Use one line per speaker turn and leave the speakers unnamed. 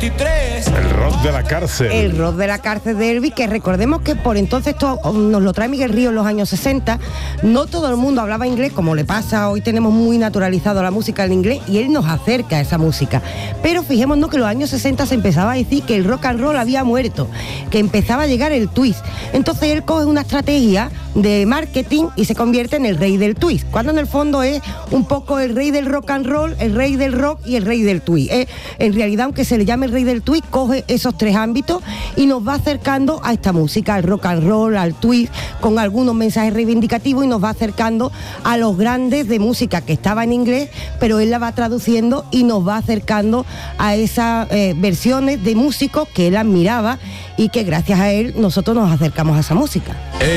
23.
El rock de la cárcel.
El rock de la cárcel de Elvis, que recordemos que por entonces esto nos lo trae Miguel Ríos en los años 60. No todo el mundo hablaba inglés, como le pasa hoy, tenemos muy naturalizado la música en inglés y él nos acerca a esa música. Pero fijémonos que en los años 60 se empezaba a decir que el rock and roll había muerto, que empezaba a llegar el twist. Entonces él coge una estrategia de marketing y se convierte en el rey del twist, cuando en el fondo es un poco el rey del rock and roll, el rey del rock y el rey del twist. En realidad, aunque se le llame el rey del twist, coge esos tres ámbitos y nos va acercando a esta música, al rock and roll, al twist, con algunos mensajes reivindicativos, y nos va acercando a los grandes de música que estaba en inglés, pero él la va traduciendo y nos va acercando a esas versiones de músicos que él admiraba y que gracias a él nosotros nos acercamos a esa música.